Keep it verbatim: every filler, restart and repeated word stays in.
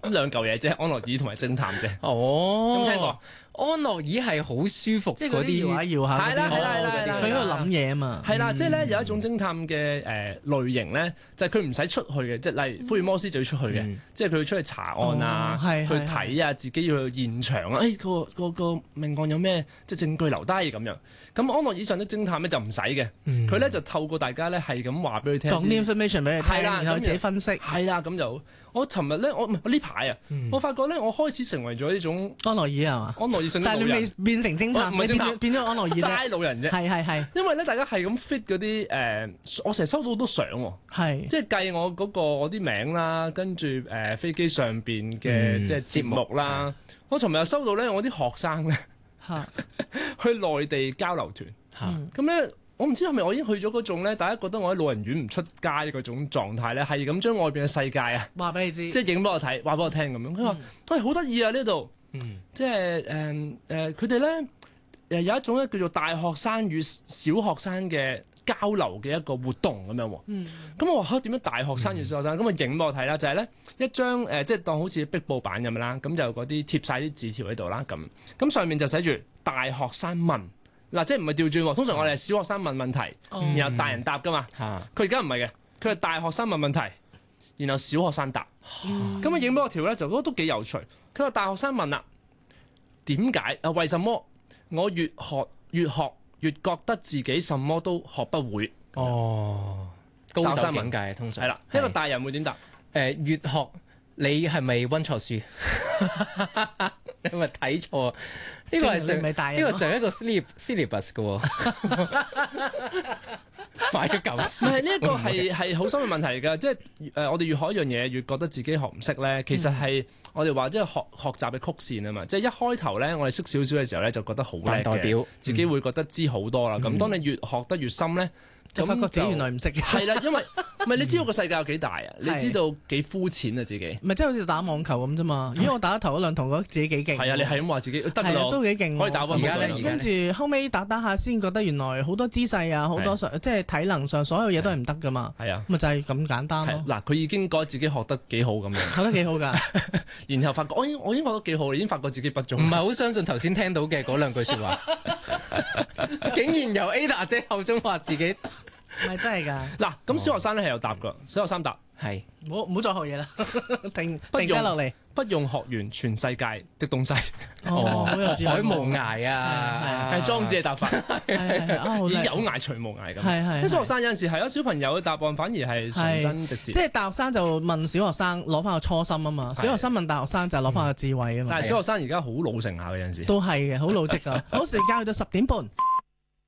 咁兩嚿嘢啫，安樂椅同埋偵探啫。 哦， 有冇聽過？ 安樂椅係好舒服即係嗰啲嗰啲搖下搖下嗰啲， 係啦係啦係啦係啦佢喺度諗嘢啊嘛。 係啦，即係咧有一種偵探嘅誒類型咧，就係佢唔使出去嘅，即係例如福爾摩斯就要出去嘅， 嗯即係佢要出去查案啊， 哦係去係睇啊，自己要去現場啊，誒個個個命案有咩即係證據留低咁樣。咁安樂椅上的偵探咧就唔使嘅，佢咧就透過大家咧係咁話俾佢聽講啲 information 俾佢聽， 係啦咁然後自己分析。 係啦，咁就我尋日咧，我唔係我呢排啊，我發覺咧，我開始成為咗呢種安樂椅係嘛？ 安樂椅上的但係你未老人， 變成偵探， 我唔係偵探你變咗變咗安樂椅啫。 齋老人啫。 係係係因為咧，大家係咁 fit 嗰啲誒，我成日收到好多相喎。 係。 即係計我嗰、個我啲名啦，跟住誒、呃、飛機上邊嘅、 嗯即係節目啦。我尋日又收到咧，我啲學生咧嚇去內地交流團， 嚇咁咧我唔知係咪我已經去咗嗰種咧，大家覺得我喺老人院唔出街嗰種狀態咧，係咁將外邊嘅世界啊， 話俾你知， 即係影俾我睇，話俾我聽咁樣。佢話：喂，好得意啊呢度， 嗯即係誒誒，佢哋咧誒有一種咧叫做大學生與小學生嘅交流嘅一個活動咁樣喎。 嗯咁我話嚇點樣大學生與小學生？咁啊影俾我睇啦，就係咧一張誒，即係當好似壁報版咁樣啦，咁就嗰啲貼晒啲字條喺度啦，咁咁上面就寫住大學生問嗱，即係唔係調轉喎？通常我哋係小學生問問題， 哦然後大人答噶嘛。 嚇佢而家唔係嘅，佢係大學生問問題，然後小學生答。咁啊影俾我條咧，就覺得都幾有趣。佢話大學生問啦，點解啊？為什麼我越學越學越覺得自己什麼都學不會？ 哦，高手境界通常係啦，一個大人會點答？ 誒越學你係咪温錯書？你咪睇錯？呢個係即係上你咪大人咯呢個上一個 syllab- syllabus 嘅喎，買咗舊唔書。 係呢一個係係好深嘅問題嚟㗎，即係誒我哋越學一樣嘢，越覺得自己學唔識咧，其實係我哋話即係學學習嘅曲線啊嘛，即係一開頭咧，我哋識少少嘅時候咧，就覺得好叻扮代表嘅，自己會覺得知好多啦。咁當你越學得越深咧， 就發覺自己原來唔識嘅。 係啦，因為唔係你知道個世界有幾大啊？你係知道幾膚淺啊自己。 咪即係好似打網球咁啫嘛。咦，我打咗頭嗰兩堂，覺得自己幾勁。 係啊，你係咁話自己得㗎係啊， 啦， 都幾勁喎。 可以打溫而家呢呢而家跟住後尾打打下先覺得原來好多姿勢啊，好多上即係體能上所有嘢都係唔得噶嘛。 係啊， 咪就係咁簡單係咯。 嗱，佢已經覺得自己學得幾好咁樣， 學得幾好㗎。 然後發覺我已經我已經學得幾好，已經發覺自己不足。 唔係好相信頭先聽到嘅嗰兩句説話，竟然由 Ada 姐口中話自己咪真係㗎。 嗱，咁小學生咧係有答㗎，小學生答。 係唔好唔好再學嘢啦，停停不用低落嚟。 不用學完全世界的東西， 哦，好有智慧海無涯啊， 係莊子嘅答法， 係係係啊，好以叻有涯除無涯咁。 係係啲小學生有陣時係咯，小朋友嘅答案反而係純真直接。 即係大學生就問小學生攞翻個初心啊嘛，小學生問大學生就攞翻個智慧啊嘛但，係小學生而家好老成下嘅有陣時。 都係嘅，好老積啊。好，時間去到十點半。